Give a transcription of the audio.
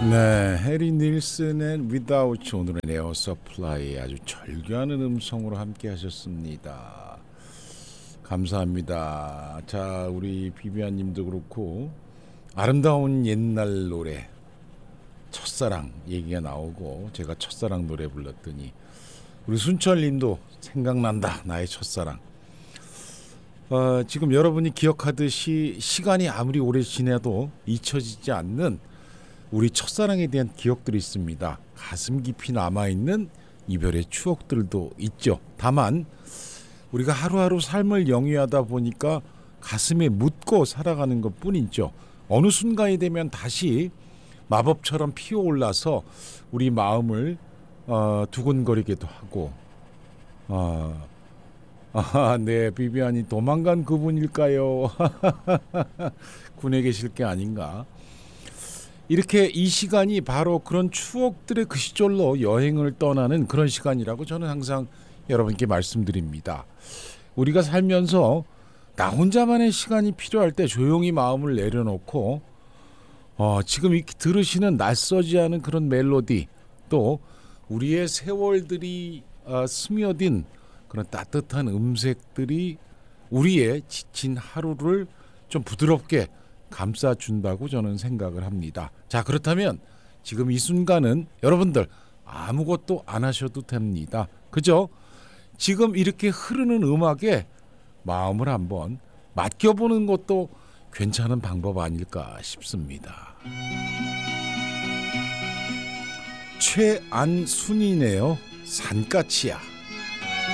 네, 해리 닐슨의 Without You, 오늘은 에어 서플라이 아주 절규하는 음성으로 함께 하셨습니다. 감사합니다. 자, 우리 비비안 님도 그렇고 아름다운 옛날 노래 첫사랑 얘기가 나오고 제가 첫사랑 노래 불렀더니 우리 순철 님도 생각난다 나의 첫사랑. 지금 여러분이 기억하듯이 시간이 아무리 오래 지나도 잊혀지지 않는 우리 첫사랑에 대한 기억들이 있습니다. 가슴 깊이 남아있는 이별의 추억들도 있죠. 다만 우리가 하루하루 삶을 영위하다 보니까 가슴에 묻고 살아가는 것뿐이죠. 어느 순간이 되면 다시 마법처럼 피어올라서 우리 마음을 두근거리기도 하고 네, 비비안이 도망간 그분일까요? 군에 계실 게 아닌가. 이렇게 이 시간이 바로 그런 추억들의 그 시절로 여행을 떠나는 그런 시간이라고 저는 항상 여러분께 말씀드립니다. 우리가 살면서 나 혼자만의 시간이 필요할 때 조용히 마음을 내려놓고 지금 이렇게 들으시는 낯서지 않은 그런 멜로디, 또 우리의 세월들이 스며든 그런 따뜻한 음색들이 우리의 지친 하루를 좀 부드럽게 감싸준다고 저는 생각을 합니다. 자, 그렇다면 지금 이 순간은 여러분들 아무것도 안 하셔도 됩니다. 그죠? 지금 이렇게 흐르는 음악에 마음을 한번 맡겨보는 것도 괜찮은 방법 아닐까 싶습니다. 최안순이네요. 산까치야.